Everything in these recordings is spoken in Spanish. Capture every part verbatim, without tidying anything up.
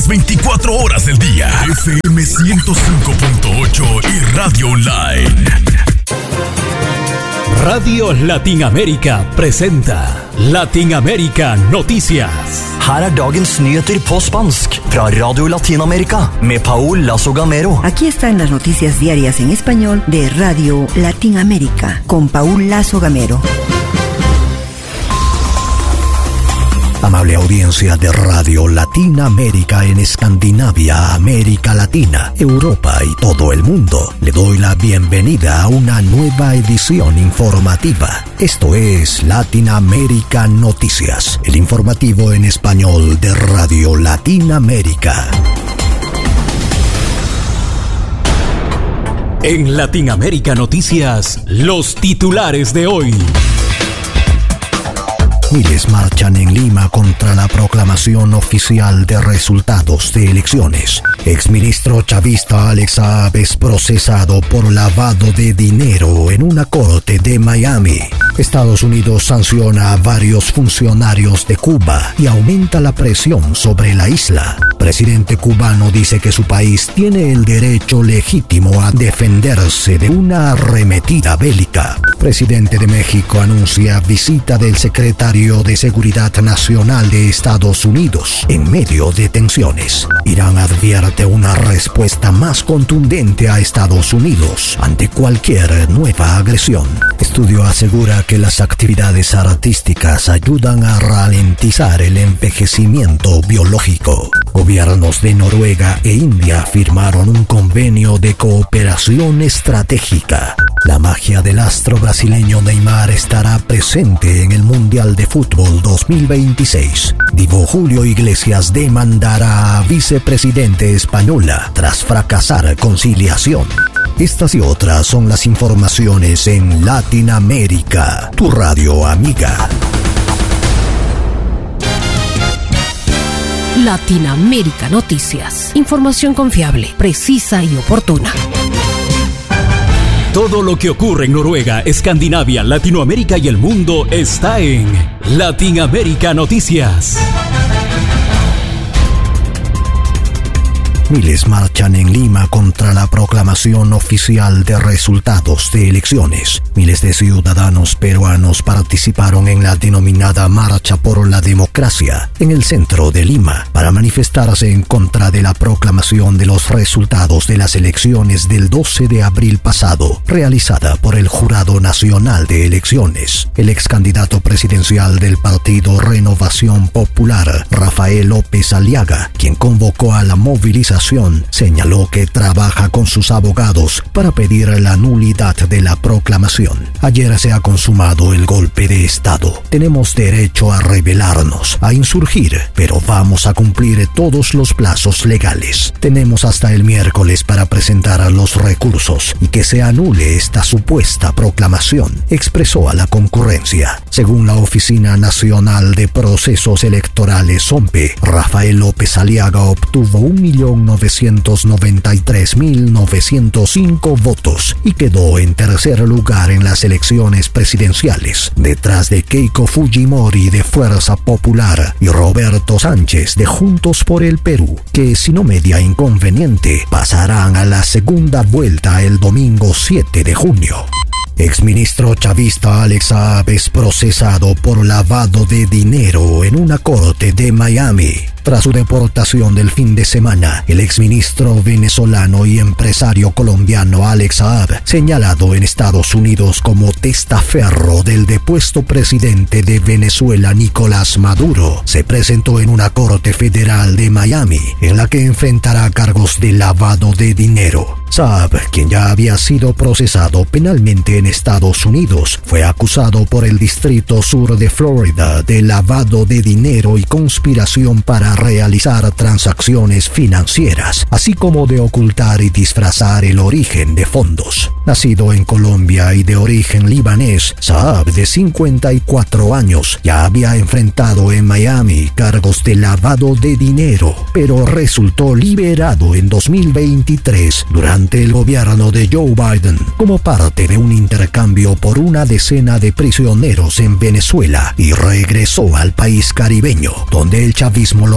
las veinticuatro horas del día. F M ciento cinco punto ocho y Radio Online. Radio Latinoamérica presenta Latinoamérica Noticias. Her er dagens nyheter på spansk fra Radio Latinoamérica med Paul Lazo Gamero. Aquí están las noticias diarias en español de Radio Latinoamérica con Paul Lazo Gamero. Amable audiencia de Radio Latinoamérica en Escandinavia, América Latina, Europa y todo el mundo, le doy la bienvenida a una nueva edición informativa. Esto es Latinoamérica Noticias, el informativo en español de Radio Latinoamérica. En Latinoamérica Noticias, los titulares de hoy. Miles marchan en Lima contra la proclamación oficial de resultados de elecciones. Exministro chavista Alex Saab es procesado por lavado de dinero en una corte de Miami. Estados Unidos sanciona a varios funcionarios de Cuba y aumenta la presión sobre la isla. Presidente cubano dice que su país tiene el derecho legítimo a defenderse de una arremetida bélica. Presidente de México anuncia visita del secretario de Seguridad Nacional de Estados Unidos en medio de tensiones. Irán advierte una respuesta más contundente a Estados Unidos ante cualquier nueva agresión. Estudio asegura que las actividades artísticas ayudan a ralentizar el envejecimiento biológico. Gobiernos de Noruega e India firmaron un convenio de cooperación estratégica. La magia del astro brasileño Neymar estará presente en el Mundial de Fútbol dos mil veintiséis. Divo Julio Iglesias demandará a vicepresidente española tras fracasar conciliación. Estas y otras son las informaciones en Latinoamérica, tu radio amiga. Latinoamérica Noticias. Información confiable, precisa y oportuna. Todo lo que ocurre en Noruega, Escandinavia, Latinoamérica y el mundo está en Latinoamérica Noticias. Miles marchan en Lima contra la proclamación oficial de resultados de elecciones. Miles de ciudadanos peruanos participaron en la denominada Marcha por la Democracia en el centro de Lima para manifestarse en contra de la proclamación de los resultados de las elecciones del doce de abril pasado, realizada por el Jurado Nacional de Elecciones. El ex candidato presidencial del partido Renovación Popular, Rafael López Aliaga, quien convocó a la movilización, señaló que trabaja con sus abogados para pedir la nulidad de la proclamación. Ayer se ha consumado el golpe de Estado. Tenemos derecho a rebelarnos, a insurgir, pero vamos a cumplir todos los plazos legales. Tenemos hasta el miércoles para presentar los recursos y que se anule esta supuesta proclamación, expresó a la concurrencia. Según la Oficina Nacional de Procesos Electorales, O M P E, Rafael López Aliaga obtuvo un millón novecientos noventa y tres mil novecientos cinco votos y quedó en tercer lugar en las elecciones presidenciales, detrás de Keiko Fujimori de Fuerza Popular y Roberto Sánchez de Juntos por el Perú, que si no media inconveniente pasarán a la segunda vuelta el domingo siete de junio. Exministro chavista Alex Saab es procesado por lavado de dinero en una corte de Miami. Tras su deportación del fin de semana, el exministro venezolano y empresario colombiano Alex Saab, señalado en Estados Unidos como testaferro del depuesto presidente de Venezuela Nicolás Maduro, se presentó en una corte federal de Miami, en la que enfrentará cargos de lavado de dinero. Saab, quien ya había sido procesado penalmente en Estados Unidos, fue acusado por el Distrito Sur de Florida de lavado de dinero y conspiración para realizar transacciones financieras, así como de ocultar y disfrazar el origen de fondos. Nacido en Colombia y de origen libanés, Saab, de cincuenta y cuatro años, ya había enfrentado en Miami cargos de lavado de dinero, pero resultó liberado en dos mil veintitrés durante el gobierno de Joe Biden como parte de un intercambio por una decena de prisioneros en Venezuela y regresó al país caribeño, donde el chavismo lo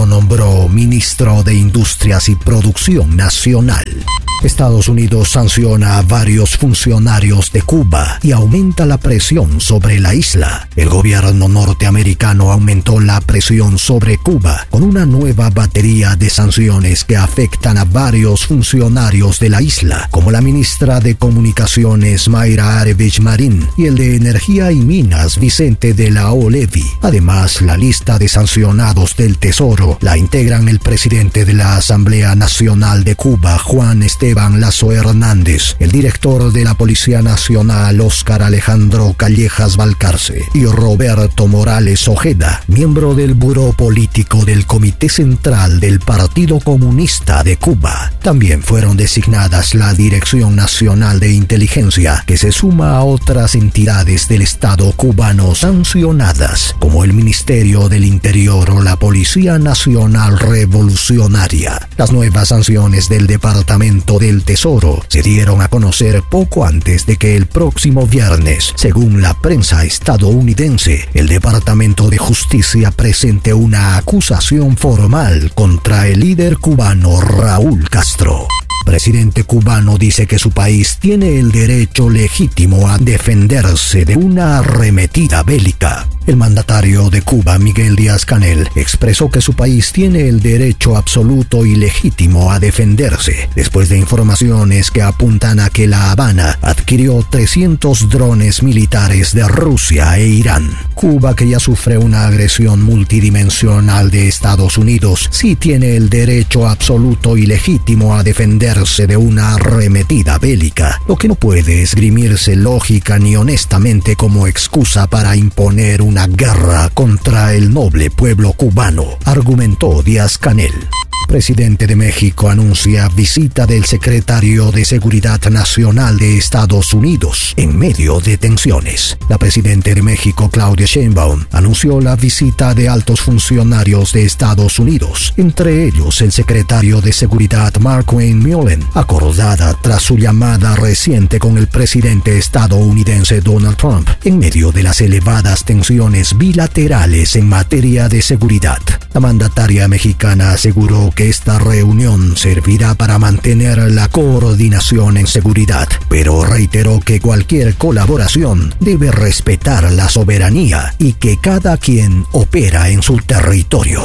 nombró ministro de Industrias y Producción Nacional. Estados Unidos sanciona a varios funcionarios de Cuba y aumenta la presión sobre la isla. El gobierno norteamericano aumentó la presión sobre Cuba con una nueva batería de sanciones que afectan a varios funcionarios de la isla, como la ministra de Comunicaciones Mayra Arevich Marín y el de Energía y Minas Vicente de la O. Levy. Además, la lista de sancionados del Tesoro la integran el presidente de la Asamblea Nacional de Cuba, Juan Esteban Lazo Hernández, el director de la Policía Nacional, Óscar Alejandro Callejas Valcarce, y Roberto Morales Ojeda, miembro del Buró Político del Comité Central del Partido Comunista de Cuba. También fueron designadas la Dirección Nacional de Inteligencia, que se suma a otras entidades del Estado cubano sancionadas, como el Ministerio del Interior o la Policía Nacional Revolucionaria. Las nuevas sanciones del Departamento del Tesoro se dieron a conocer poco antes de que el próximo viernes, según la prensa estadounidense, el Departamento de Justicia presente una acusación formal contra el líder cubano Raúl Castro. El presidente cubano dice que su país tiene el derecho legítimo a defenderse de una arremetida bélica. El mandatario de Cuba, Miguel Díaz-Canel, expresó que su país tiene el derecho absoluto y legítimo a defenderse, después de informaciones que apuntan a que La Habana adquirió trescientos drones militares de Rusia e Irán. Cuba, que ya sufre una agresión multidimensional de Estados Unidos, sí tiene el derecho absoluto y legítimo a defenderse de una arremetida bélica, lo que no puede esgrimirse lógica ni honestamente como excusa para imponer una guerra contra el noble pueblo cubano, argumentó Díaz-Canel. Presidente de México anuncia visita del secretario de Seguridad Nacional de Estados Unidos en medio de tensiones. La presidenta de México, Claudia Sheinbaum, anunció la visita de altos funcionarios de Estados Unidos, entre ellos el secretario de Seguridad Mark Wayne Mullen, acordada tras su llamada reciente con el presidente estadounidense Donald Trump, en medio de las elevadas tensiones bilaterales en materia de seguridad. La mandataria mexicana aseguró que esta reunión servirá para mantener la coordinación en seguridad, pero reiteró que cualquier colaboración debe respetar la soberanía y que cada quien opera en su territorio.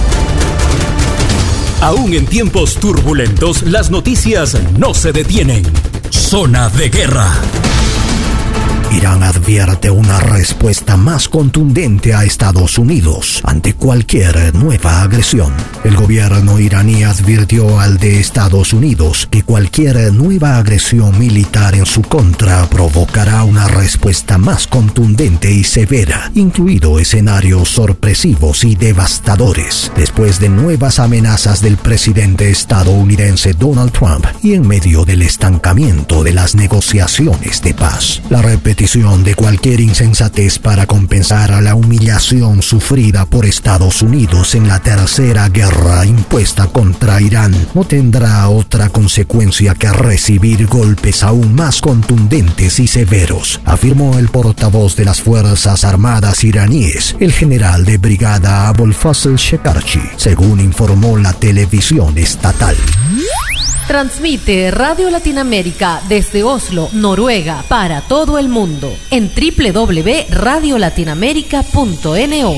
Aún en tiempos turbulentos, las noticias no se detienen. Zona de guerra. Irán advierte una respuesta más contundente a Estados Unidos ante cualquier nueva agresión. El gobierno iraní advirtió al de Estados Unidos que cualquier nueva agresión militar en su contra provocará una respuesta más contundente y severa, incluido escenarios sorpresivos y devastadores, después de nuevas amenazas del presidente estadounidense Donald Trump y en medio del estancamiento de las negociaciones de paz. La repetición de cualquier insensatez para compensar a la humillación sufrida por Estados Unidos en la tercera guerra impuesta contra Irán no tendrá otra consecuencia que recibir golpes aún más contundentes y severos, afirmó el portavoz de las Fuerzas Armadas iraníes, el general de brigada Abolfazl Shekarchi, según informó la televisión estatal. Transmite Radio Latinoamérica desde Oslo, Noruega, para todo el mundo en doble u doble u doble u punto radio latinoamérica punto no.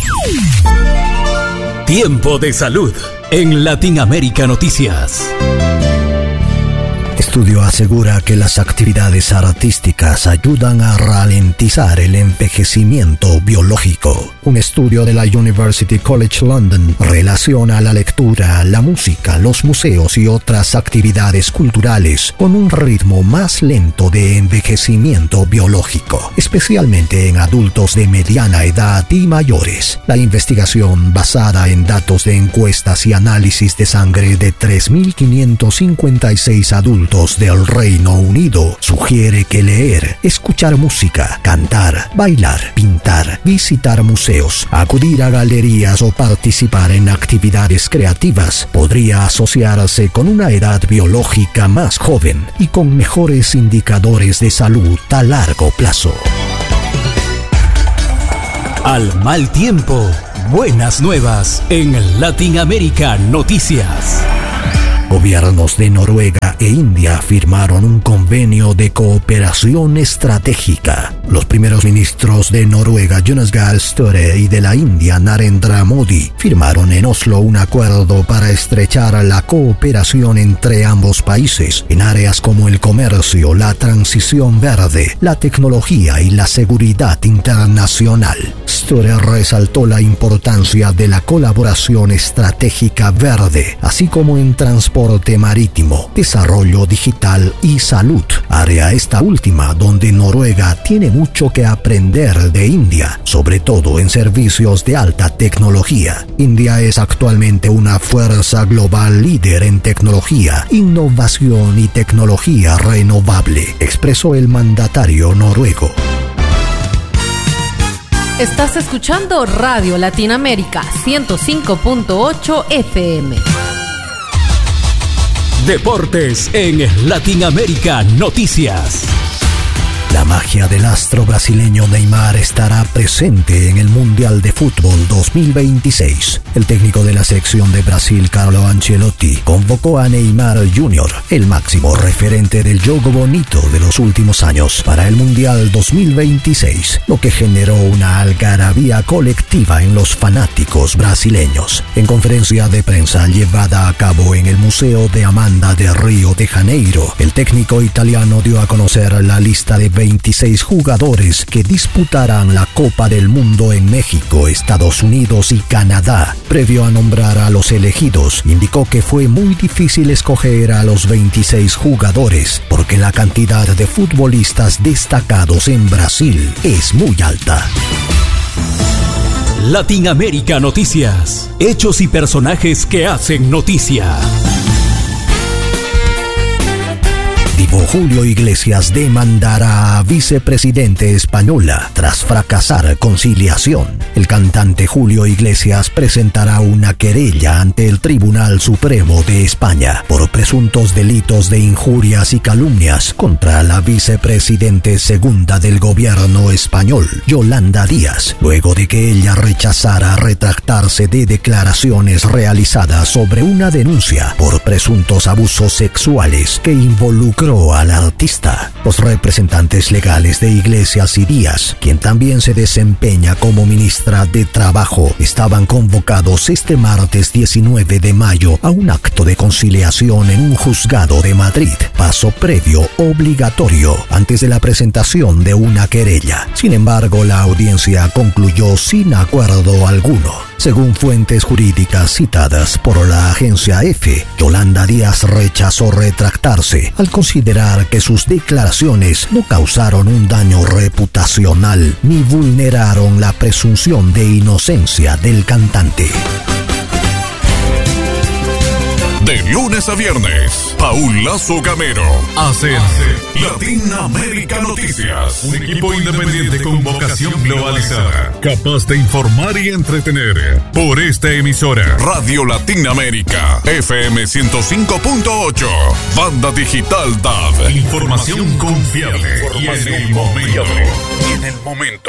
Tiempo de salud en Latinoamérica Noticias. Estudio asegura que las actividades artísticas ayudan a ralentizar el envejecimiento biológico. Un estudio de la University College London relaciona la lectura, la música, los museos y otras actividades culturales con un ritmo más lento de envejecimiento biológico, especialmente en adultos de mediana edad y mayores. La investigación, basada en datos de encuestas y análisis de sangre de tres mil quinientos cincuenta y seis adultos del Reino Unido, sugiere que leer, escuchar música, cantar, bailar, pintar, visitar museos, acudir a galerías o participar en actividades creativas podría asociarse con una edad biológica más joven y con mejores indicadores de salud a largo plazo. Al mal tiempo, buenas nuevas en Latinoamérica Noticias. Gobiernos de Noruega e India firmaron un convenio de cooperación estratégica. Los primeros ministros de Noruega, Jonas Gahr Støre, y de la India, Narendra Modi, firmaron en Oslo un acuerdo para estrechar la cooperación entre ambos países en áreas como el comercio, la transición verde, la tecnología y la seguridad internacional. Støre resaltó la importancia de la colaboración estratégica verde, así como en transporte marítimo, desarrollo digital y salud, área esta última donde Noruega tiene mucho que aprender de India, sobre todo en servicios de alta tecnología. India es actualmente una fuerza global líder en tecnología, innovación y tecnología renovable, expresó el mandatario noruego. Estás escuchando Radio Latinoamérica ciento cinco punto ocho F M. Deportes en Latinoamérica Noticias. La magia del astro brasileño Neymar estará presente en el Mundial de Fútbol dos mil veintiséis. El técnico de la selección de Brasil, Carlo Ancelotti, convocó a Neymar junior, el máximo referente del juego bonito de los últimos años, para el Mundial dos mil veintiséis, lo que generó una algarabía colectiva en los fanáticos brasileños. En conferencia de prensa llevada a cabo en el Museo de Amanda de Río de Janeiro, el técnico italiano dio a conocer la lista de veintiséis jugadores que disputarán la Copa del Mundo en México, Estados Unidos y Canadá. Previo a nombrar a los elegidos, indicó que fue muy difícil escoger a los veintiséis jugadores porque la cantidad de futbolistas destacados en Brasil es muy alta. Latinoamérica Noticias. Hechos y personajes que hacen noticia. Divo Julio Iglesias demandará a vicepresidente española tras fracasar conciliación. El cantante Julio Iglesias presentará una querella ante el Tribunal Supremo de España por presuntos delitos de injurias y calumnias contra la vicepresidente segunda del gobierno español, Yolanda Díaz, luego de que ella rechazara retractarse de declaraciones realizadas sobre una denuncia por presuntos abusos sexuales que involucró al artista. Los representantes legales de Iglesias y Díaz, quien también se desempeña como ministra de Trabajo, estaban convocados este martes diecinueve de mayo a un acto de conciliación en un juzgado de Madrid, paso previo obligatorio antes de la presentación de una querella. Sin embargo, la audiencia concluyó sin acuerdo alguno. Según fuentes jurídicas citadas por la agencia EFE, Yolanda Díaz rechazó retractarse al considerar que sus declaraciones no causaron un daño reputacional ni vulneraron la presunción de inocencia del cantante. De lunes a viernes, Paul Lazo Gamero hace Latinoamérica Noticias. Un equipo independiente con vocación globalizada, capaz de informar y entretener. Por esta emisora, Radio Latinoamérica, F M ciento cinco punto ocho, Banda Digital D A B. Información confiable y en el momento. Y en el momento.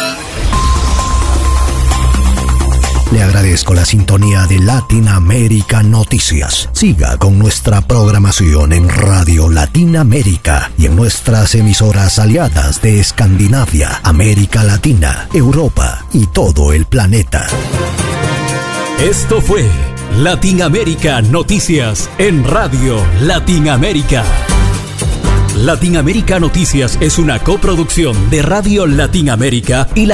Le agradezco la sintonía de Latinoamérica Noticias. Siga con nuestra programación en Radio Latinoamérica y en nuestras emisoras aliadas de Escandinavia, América Latina, Europa y todo el planeta. Esto fue Latinoamérica Noticias en Radio Latinoamérica. Latinoamérica Noticias es una coproducción de Radio Latinoamérica y la